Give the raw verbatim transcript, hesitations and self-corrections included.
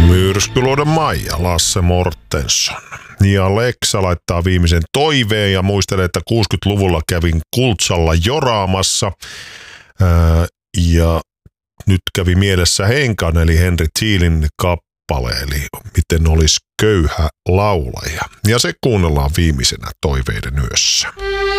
Myrskyluodon Maija, Lasse Mortenson. Ja Leksa laittaa viimeisen toiveen ja muistelee, että kuusikymmentäluvulla kävin Kultsalla joraamassa. Ää, ja nyt kävi mielessä Henkan eli Henry Thielin kappale, eli miten olisi köyhä laulaja. Ja se kuunnellaan viimeisenä toiveiden yössä.